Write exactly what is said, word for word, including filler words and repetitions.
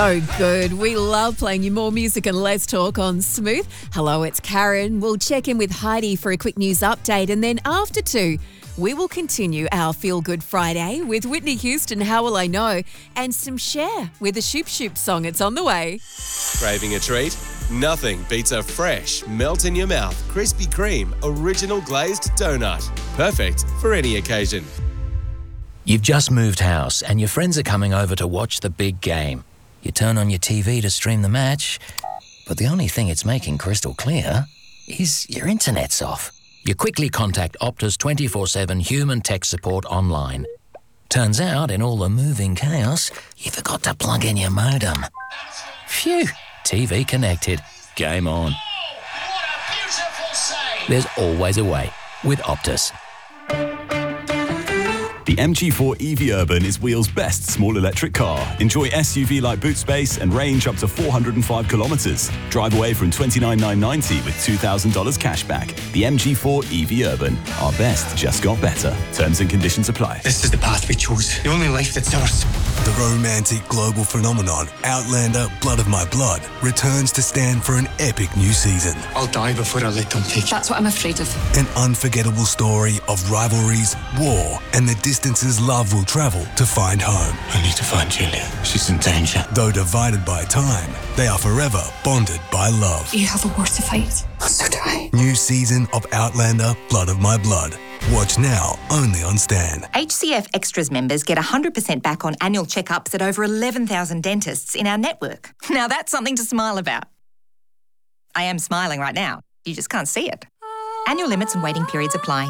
Oh, good. We love playing you more music and less talk on Smooth. Hello, it's Karen. We'll check in with Heidi for a quick news update, and then after two, we will continue our Feel Good Friday with Whitney Houston, How Will I Know, and some Cher with the Shoop Shoop song. It's on the way. Craving a treat? Nothing beats a fresh, melt-in-your-mouth Krispy Kreme original glazed donut. Perfect for any occasion. You've just moved house and your friends are coming over to watch the big game. You turn on your T V to stream the match, but the only thing it's making crystal clear is your internet's off. You quickly contact Optus twenty-four seven human tech support online. Turns out, in all the moving chaos, you forgot to plug in your modem. Phew, T V connected. Game on. Oh, what a beautiful save! There's always a way with Optus. The M G four E V Urban is Wheel's best small electric car. Enjoy S U V-like boot space and range up to four hundred five kilometres. Drive away from twenty-nine thousand nine hundred ninety with two thousand dollars cash back. The M G four E V Urban. Our best just got better. Terms and conditions apply. This is the path we chose. The only life that's ours. The romantic global phenomenon, Outlander Blood of My Blood, returns to stand for an epic new season. I'll die before I let them take you. That's what I'm afraid of. An unforgettable story of rivalries, war, and the distances love will travel to find home. I need to find Julia. She's in danger. Though divided by time, they are forever bonded by love. You have a war to fight. So do I. New season of Outlander Blood of My Blood. Watch now, only on Stan. H C F Extras members get one hundred percent back on annual checkups at over eleven thousand dentists in our network. Now that's something to smile about. I am smiling right now. You just can't see it. Annual limits and waiting periods apply.